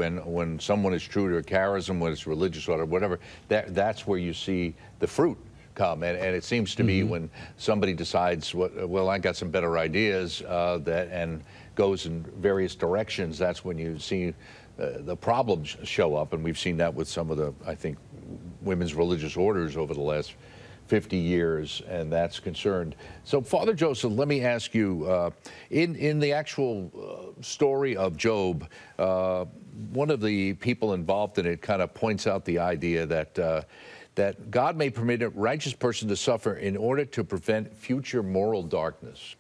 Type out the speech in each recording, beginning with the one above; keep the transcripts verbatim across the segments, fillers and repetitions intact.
when when someone is true to a charism, whether it's religious or whatever, that that's where you see the fruit come. And, and it seems to Mm-hmm. me when somebody decides, what, well, I got some better ideas, uh, that and goes in various directions, that's when you see uh, the problems show up. And we've seen that with some of the, I think, women's religious orders over the last fifty years, and that's concerned. So, Father Joseph, let me ask you, uh, in, in the actual uh, story of Job, uh, one of the people involved in it kind of points out the idea that uh, that God may permit a righteous person to suffer in order to prevent future moral darkness.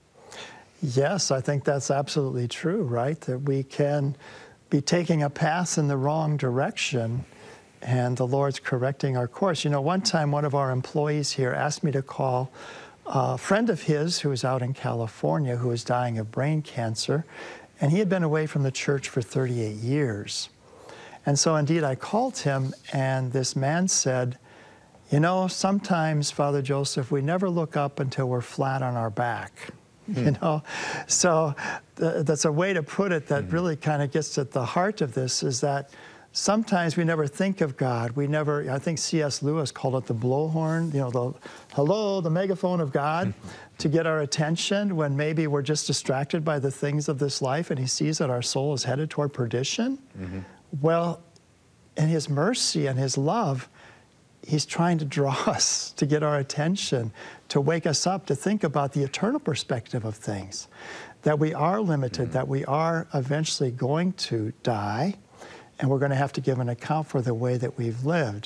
Yes, I think that's absolutely true, right? That we can be taking a path in the wrong direction, and the Lord's correcting our course. You know, one time one of our employees here asked me to call a friend of his who was out in California who was dying of brain cancer, and he had been away from the church for thirty-eight years. And so indeed I called him, and this man said, you know, sometimes, Father Joseph, we never look up until we're flat on our back. Hmm. You know, so th that's a way to put it that Hmm. really kind of gets at the heart of this, is that sometimes we never think of God. We never, I think C S Lewis called it the blowhorn, you know, the hello, the megaphone of God, to get our attention when maybe we're just distracted by the things of this life, and he sees that our soul is headed toward perdition. Mm-hmm. Well, in his mercy and his love, he's trying to draw us, to get our attention, to wake us up, to think about the eternal perspective of things, that we are limited, mm-hmm. that we are eventually going to die, and we're going to have to give an account for the way that we've lived.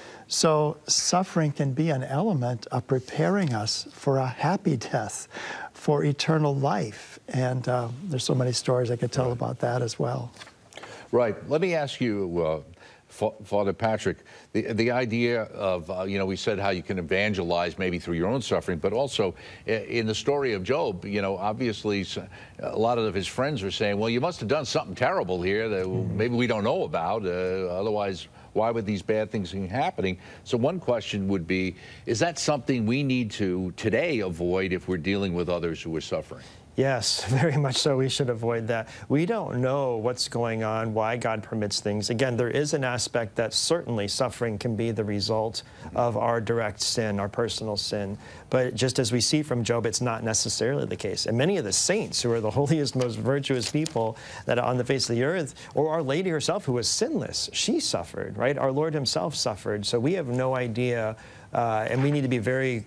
So suffering can be an element of preparing us for a happy death, for eternal life. And uh, there's so many stories I could tell right. about that as well. Right. Let me ask you, uh, Father Patrick, the, the idea of, uh, you know, we said how you can evangelize maybe through your own suffering, but also in the story of Job, you know, obviously a lot of his friends are saying, well, you must have done something terrible here that maybe we don't know about, uh, otherwise why would these bad things be happening? So one question would be, is that something we need to today avoid if we're dealing with others who are suffering? Yes, very much so. We should avoid that. We don't know what's going on, why God permits things. Again, there is an aspect that certainly suffering can be the result of our direct sin, our personal sin. But just as we see from Job, it's not necessarily the case. And many of the saints, who are the holiest, most virtuous people that are on the face of the earth, or Our Lady herself, who was sinless, she suffered, right? Our Lord himself suffered. So we have no idea. Uh, and we need to be very,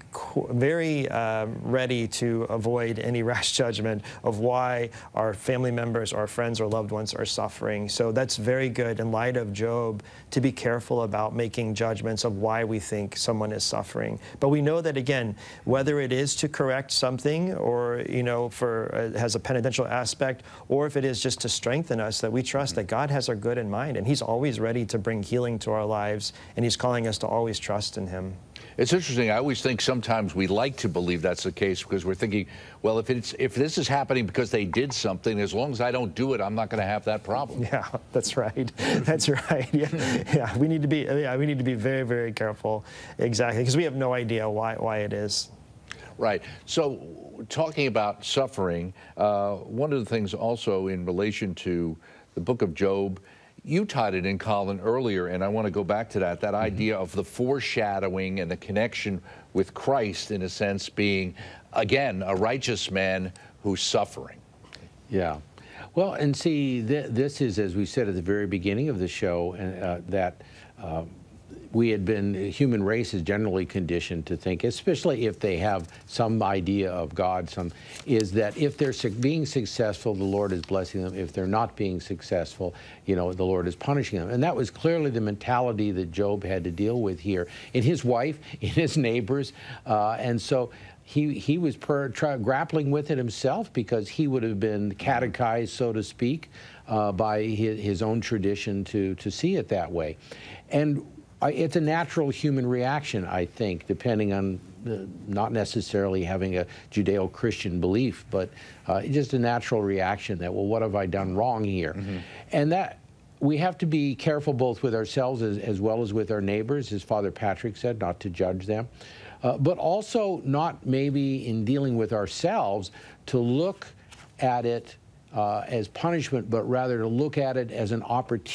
very uh, ready to avoid any rash judgment of why our family members, our friends, or loved ones are suffering. So that's very good in light of Job to be careful about making judgments of why we think someone is suffering. But we know that, again, whether it is to correct something or, you know, for uh, has a penitential aspect, or if it is just to strengthen us, that we trust that God has our good in mind, and he's always ready to bring healing to our lives, and he's calling us to always trust in him. It's interesting. I always think sometimes we like to believe that's the case because we're thinking, well, if it's if this is happening because they did something, as long as I don't do it, I'm not going to have that problem. Yeah, that's right. That's right. Yeah, yeah. We need to be. Yeah, we need to be very, very careful. Exactly, because we have no idea why why it is. Right. So, talking about suffering, uh, one of the things also in relation to the book of Job. You tied it in, Colin, earlier, and I want to go back to that, that mm-hmm. idea of the foreshadowing and the connection with Christ, in a sense, being, again, a righteous man who's suffering. Yeah. Well, and see, th this is, as we said at the very beginning of the show, uh, that uh, we had been, the human race is generally conditioned to think, especially if they have some idea of God, some, is that if they're su being successful, the Lord is blessing them. If they're not being successful, you know, the Lord is punishing them. And that was clearly the mentality that Job had to deal with here in his wife, in his neighbors. Uh, and so he, he was per, try, grappling with it himself, because he would have been catechized, so to speak, uh, by his, his own tradition to, to see it that way. And it's a natural human reaction, I think, depending on uh, not necessarily having a Judeo-Christian belief, but uh, just a natural reaction that, well, what have I done wrong here? Mm-hmm. And that we have to be careful both with ourselves as, as well as with our neighbors, as Father Patrick said, not to judge them, uh, but also not maybe in dealing with ourselves to look at it uh, as punishment, but rather to look at it as an opportunity